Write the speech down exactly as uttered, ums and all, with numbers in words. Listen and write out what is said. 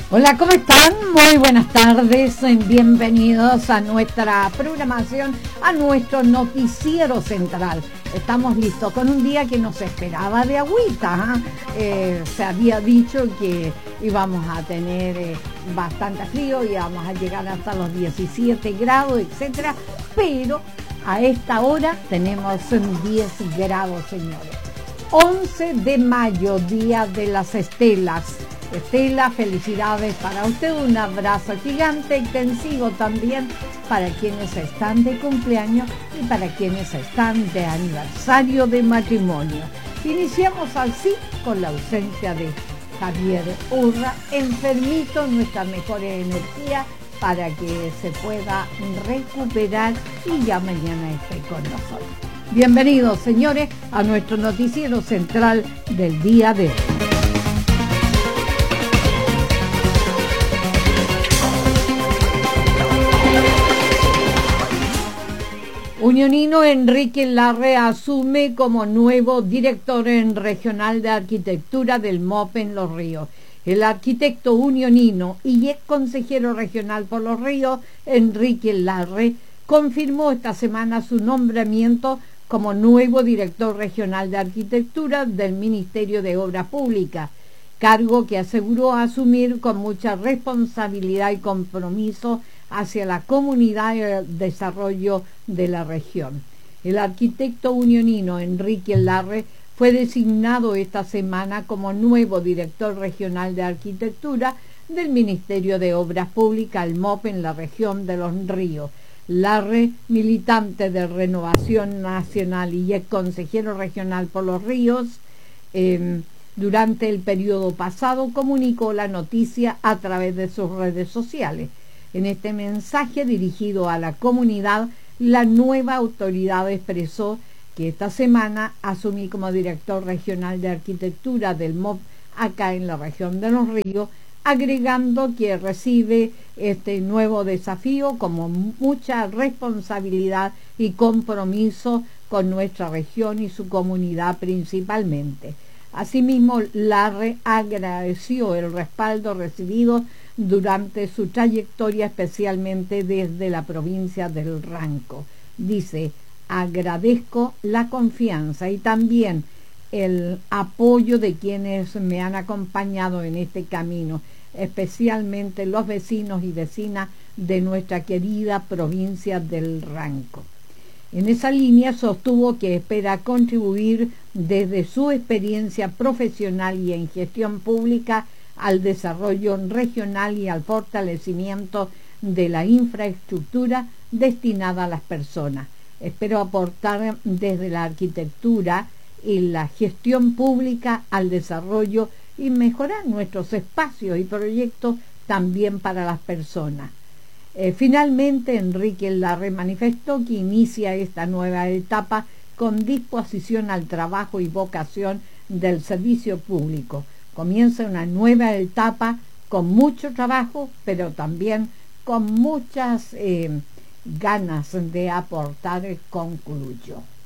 Hola, ¿cómo están? Muy buenas tardes, bienvenidos a nuestra programación, a nuestro noticiero central. Estamos listos con un día que nos esperaba de agüita, ¿eh? Eh, se había dicho que íbamos a tener eh, bastante frío, íbamos a llegar hasta los diecisiete grados, etcétera, pero a esta hora tenemos diez grados, señores. once de mayo, Día de las Estelas. Estela, felicidades para usted, un abrazo gigante, extensivo también para quienes están de cumpleaños y para quienes están de aniversario de matrimonio. Iniciamos así con la ausencia de Javier Urra, enfermito, nuestra mejor energía para que se pueda recuperar y ya mañana esté con nosotros. Bienvenidos, señores, a nuestro noticiero central del día de hoy. Unionino Enrique Larre asume como nuevo director regional de arquitectura del M O P en Los Ríos. El arquitecto unionino y ex consejero regional por Los Ríos, Enrique Larre, confirmó esta semana su nombramiento como nuevo director regional de arquitectura del Ministerio de Obras Públicas, cargo que aseguró asumir con mucha responsabilidad y compromiso hacia la comunidad y el desarrollo de la región. El arquitecto unionino Enrique Larre fue designado esta semana como nuevo director regional de arquitectura del Ministerio de Obras Públicas, el M O P, en la región de Los Ríos. Larre, militante de Renovación Nacional y ex consejero regional por Los Ríos, eh, durante el periodo pasado comunicó la noticia a través de sus redes sociales. En este mensaje dirigido a la comunidad, la nueva autoridad expresó que esta semana asumí como director regional de arquitectura del M O P acá en la región de Los Ríos, agregando que recibe este nuevo desafío como mucha responsabilidad y compromiso con nuestra región y su comunidad principalmente. Asimismo, Larre agradeció el respaldo recibido durante su trayectoria, especialmente desde la provincia del Ranco. Dice: agradezco la confianza y también el apoyo de quienes me han acompañado en este camino, especialmente los vecinos y vecinas de nuestra querida provincia del Ranco. En esa línea sostuvo que espera contribuir desde su experiencia profesional y en gestión pública al desarrollo regional y al fortalecimiento de la infraestructura destinada a las personas. Espero aportar desde la arquitectura y la gestión pública al desarrollo y mejorar nuestros espacios y proyectos también para las personas. Eh, finalmente, Enrique Larre manifestó que inicia esta nueva etapa con disposición al trabajo y vocación del servicio público. Comienza una nueva etapa con mucho trabajo, pero también con muchas eh, ganas de aportar, concluyó.